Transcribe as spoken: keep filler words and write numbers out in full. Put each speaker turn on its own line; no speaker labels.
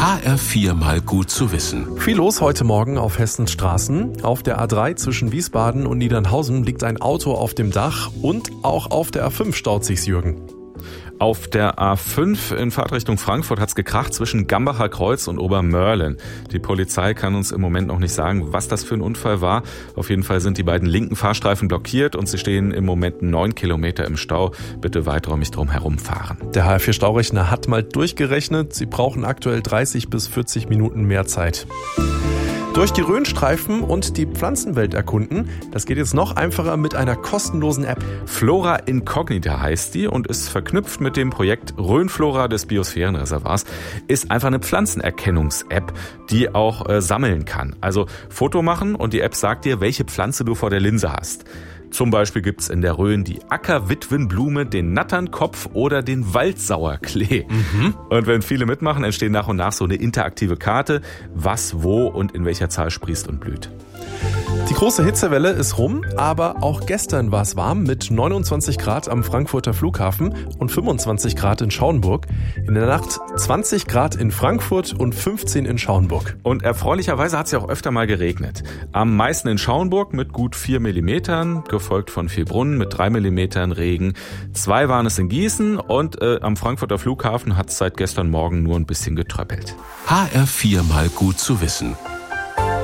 H R vier mal gut zu wissen.
Viel los heute Morgen auf Hessens Straßen. Auf der A drei zwischen Wiesbaden und Niedernhausen liegt ein Auto auf dem Dach und auch auf der A fünf staut sich's, Jürgen.
Auf der A fünf in Fahrtrichtung Frankfurt hat's gekracht zwischen Gambacher Kreuz und Obermörlen. Die Polizei kann uns im Moment noch nicht sagen, was das für ein Unfall war. Auf jeden Fall sind die beiden linken Fahrstreifen blockiert und sie stehen im Moment neun Kilometer im Stau. Bitte weiträumig drum herumfahren.
Der H R vier Staurechner hat mal durchgerechnet. Sie brauchen aktuell dreißig bis vierzig Minuten mehr Zeit. Durch die Rhönstreifen und die Pflanzenwelt erkunden, das geht jetzt noch einfacher mit einer kostenlosen App.
Flora Incognita heißt die und ist verknüpft mit dem Projekt Rhönflora des Biosphärenreservoirs. Ist einfach eine Pflanzenerkennungs-App, die auch äh, sammeln kann. Also Foto machen und die App sagt dir, welche Pflanze du vor der Linse hast. Zum Beispiel gibt's in der Rhön die Ackerwitwenblume, den Natternkopf oder den Waldsauerklee. Mhm. Und wenn viele mitmachen, entstehen nach und nach so eine interaktive Karte, was, wo und in welcher Zahl sprießt und blüht.
Die große Hitzewelle ist rum, aber auch gestern war es warm mit neunundzwanzig Grad am Frankfurter Flughafen und fünfundzwanzig Grad in Schauenburg. In der Nacht zwanzig Grad in Frankfurt und fünfzehn in Schauenburg.
Und erfreulicherweise hat es ja auch öfter mal geregnet. Am meisten in Schauenburg mit gut vier Millimetern, gefolgt von Vielbrunn mit drei Millimetern Regen. Zwei waren es in Gießen und äh, am Frankfurter Flughafen hat es seit gestern Morgen nur ein bisschen getröppelt.
H R vier mal gut zu wissen.